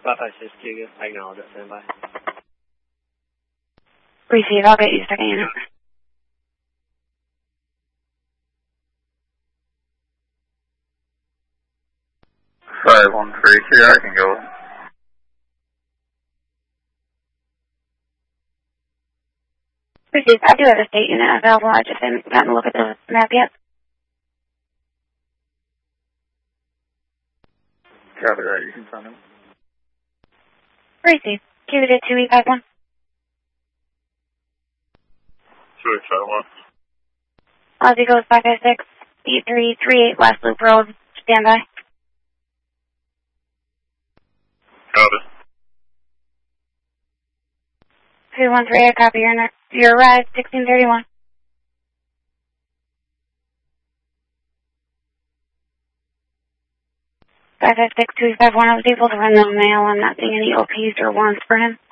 556 I acknowledge it. Stand by. Receive. I'll get you second unit. Five one three two. I can go. Receive. I do have a state unit available. I just haven't gotten to look at the map yet. Copy that. You can send him. Receive. Keep it at 2851. 2851. Aussie goes 556 8338 West Loop Road. Stand by. Copy. 213, I copy your ride, 1631. I was able to run the mail. I'm not seeing any OPs or warrants for him.